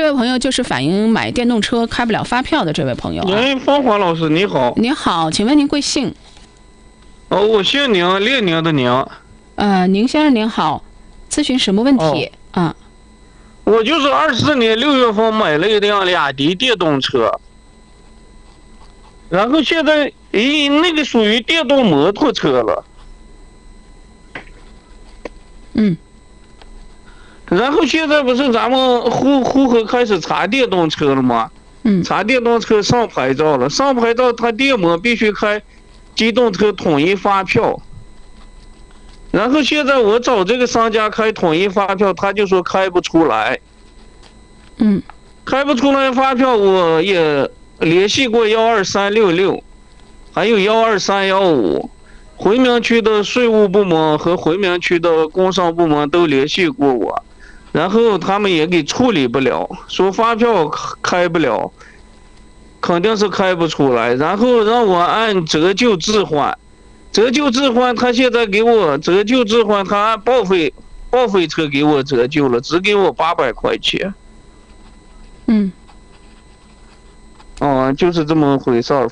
这位朋友就是反映买电动车开不了发票的这位朋友啊。 芳华老师你好。 你好，请问您贵姓？ 我姓宁，列宁的宁。 宁先生您好，咨询什么问题？ 我就是24年6月份买了一辆雅迪电动车，然后现在那个属于电动摩托车了。然后现在不是咱们呼和开始查电动车了吗？查电动车上牌照了，上牌照他电摩必须开机动车统一发票。然后现在我找这个商家开统一发票，他就说开不出来。开不出来发票，我也联系过12366，还有12315，回民区的税务部门和回民区的工商部门都联系过我，然后他们也给处理不了，说发票开不了，肯定是开不出来，然后让我按折旧置换。折旧置换，他现在给我折旧置换，他按报废车给我折旧了，只给我800块钱。就是这么回事儿。